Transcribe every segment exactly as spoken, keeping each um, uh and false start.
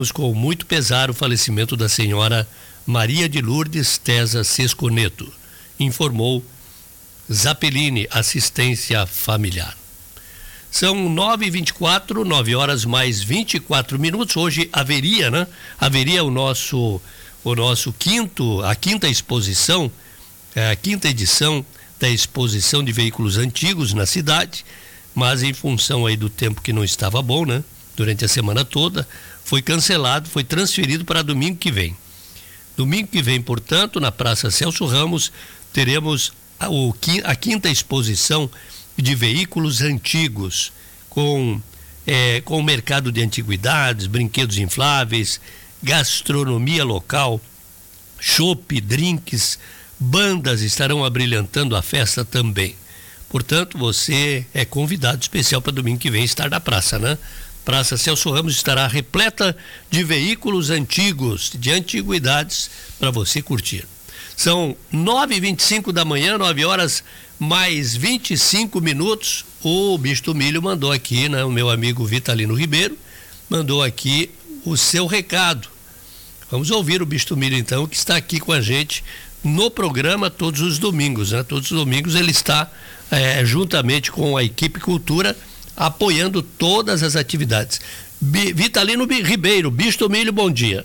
Com muito pesar o falecimento da senhora Maria de Lourdes Tesa Sesconeto, informou Zapelini Assistência Familiar. São nove e vinte e quatro, nove horas mais vinte e quatro minutos. Hoje haveria, né? Haveria o nosso, o nosso quinto, a quinta exposição, a quinta edição da exposição de veículos antigos na cidade, mas em função aí do tempo que não estava bom, né? Durante a semana toda, foi cancelado, foi transferido para domingo que vem. Domingo que vem, portanto, na Praça Celso Ramos, teremos a, o, a quinta exposição de veículos antigos, com, é, com o mercado de antiguidades, brinquedos infláveis, gastronomia local, chopp, drinks, bandas estarão abrilhantando a festa também. Portanto, você é convidado especial para domingo que vem estar na praça, né? Praça Celso Ramos estará repleta de veículos antigos, de antiguidades, para você curtir. São nove e vinte e cinco da manhã, nove horas mais vinte e cinco minutos. O Bicho do Milho mandou aqui, né? O meu amigo Vitalino Ribeiro mandou aqui o seu recado. Vamos ouvir o Bicho do Milho, então, que está aqui com a gente no programa todos os domingos, né? Todos os domingos ele está é, juntamente com a equipe Cultura, apoiando todas as atividades. B- Vitalino B- Ribeiro, Bicho do Milho, bom dia.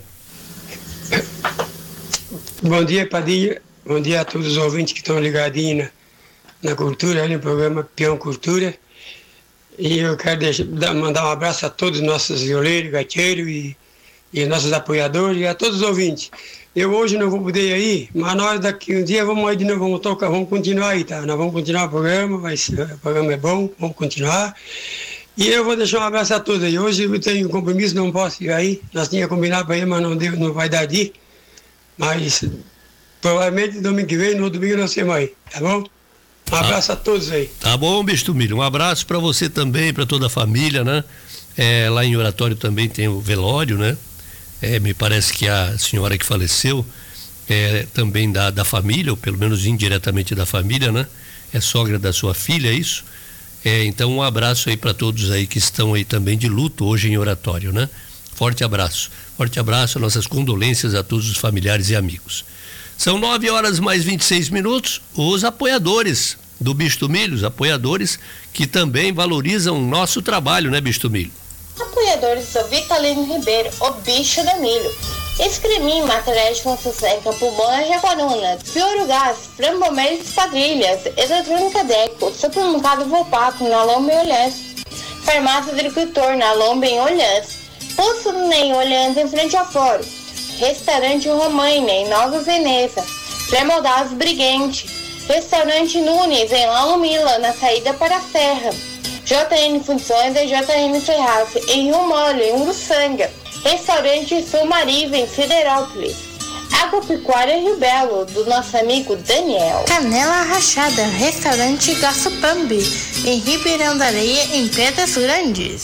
Bom dia, Padilha. Bom dia a todos os ouvintes que estão ligadinhos na, na cultura, ali no programa Peão Cultura. E eu quero deixar, mandar um abraço a todos os nossos violeiros, gaiteiros e, e nossos apoiadores e a todos os ouvintes. Eu hoje não vou poder ir aí, mas nós daqui um dia vamos aí de novo, vamos tocar, vamos continuar aí, tá? Nós vamos continuar o programa, vai ser, o programa é bom, vamos continuar. E eu vou deixar um abraço a todos aí. Hoje eu tenho um compromisso, não posso ir aí. Nós tínhamos combinado para ir, mas não, deu, não vai dar de ir. Mas provavelmente domingo que vem, no domingo nós temos aí, tá bom? Um abraço ah, a todos aí. Tá bom, Bicho do Milho. Um abraço para você também, para toda a família, né? É, lá em Oratório também tem o velório, né? É, me parece que a senhora que faleceu é também da, da família, ou pelo menos indiretamente da família, né? É sogra da sua filha, é isso? É, então um abraço aí para todos aí que estão aí também de luto hoje em Oratório, né? Forte abraço, forte abraço, nossas condolências a todos os familiares e amigos. São nove horas mais vinte e seis minutos, os apoiadores do Bicho do Milho, os apoiadores que também valorizam o nosso trabalho, né, Bicho do Milho? Apoiadores do Vitalino Ribeiro, o Bicho do Milho. Escremin, materiais de construção em Campo Bom e Jaguaruna, Biorugás, Frambomeiro e Esquadrilhas, Eletrônica Deco, Supermercado Volpato, na Lomba em Olhãs, Farmácia Agricultor, na Lomba em Olhãs, Poço em Olhãs, em frente ao Fórum, Restaurante Romaina, em Nova Veneza, Pré-Moldados Briguente, Restaurante Nunes, em Laumila, na saída para a Serra, J N Funções e J N Ferraz, em Rio Mole, em Uruçanga, Restaurante Sulmariva, em Siderópolis, Agropecuária Rio Belo, do nosso amigo Daniel. Canela Rachada, Restaurante Gaçupambi, em Ribeirão da Areia, em Pedras Grandes.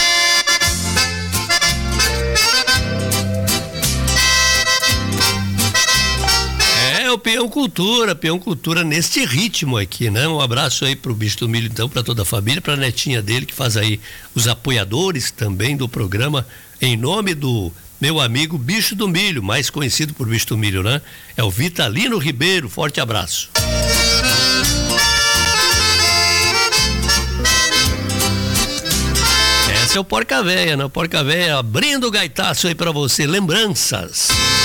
O Peão Cultura, Peão Cultura neste ritmo aqui, né? Um abraço aí pro Bicho do Milho, então, para toda a família, pra netinha dele que faz aí os apoiadores também do programa, em nome do meu amigo Bicho do Milho, mais conhecido por Bicho do Milho, né? É o Vitalino Ribeiro, forte abraço. Esse é o Porca Véia, né? Porca Véia abrindo o gaitaço aí pra você, lembranças.